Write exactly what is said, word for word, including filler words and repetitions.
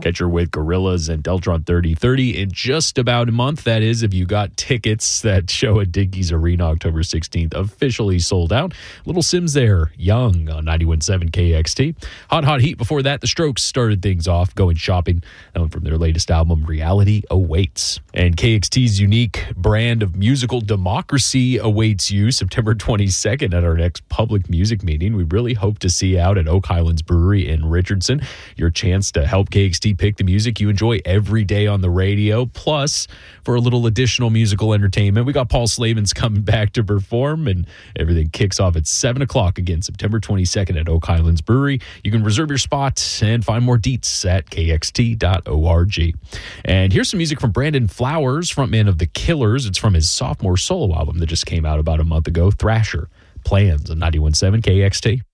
Catch her with Gorillaz and Deltron thirty thirty in just about a month. That is, if you got tickets. That show at Dickies Arena October sixteenth officially sold out. Little Sims there, Young on ninety-one point seven K X T. Hot, Hot Heat before that. The Strokes started things off going shopping. That one from their latest album, Reality Awaits. And K X T's unique brand of musical democracy awaits you September twenty-second at our next public music meeting. We really hope to see you out at Oak Highlands Brewery in Richardson. Your chance to help K X T pick the music you enjoy every day on the radio. Plus, for a little additional musical entertainment, we got Paul Slavens coming back to perform, and everything kicks off at seven o'clock again, September twenty-second at Oak Highlands Brewery. You can reserve your spot and find more deets at k x t dot org. And here's some music from Brandon Flowers, frontman of The Killers. It's from his sophomore solo album that just came out about a month ago, Thrasher. Plans on ninety-one point seven K X T.